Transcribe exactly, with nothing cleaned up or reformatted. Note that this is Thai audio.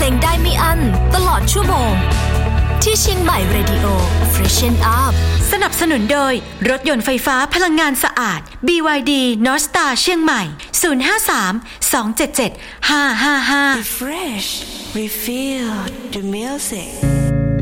ลงได้ไม่อั้นตลอดชั่วโมงที่เชียงใหม่ Radio Freshen Up สนับสนุนโดยรถยนต์ไฟฟ้าพลังงานสะอาด บี วาย ดี North Star เชียงใหม่ศูนย์ ห้า สาม สอง เจ็ด เจ็ด ห้า ห้า ห้า Refresh Refill the music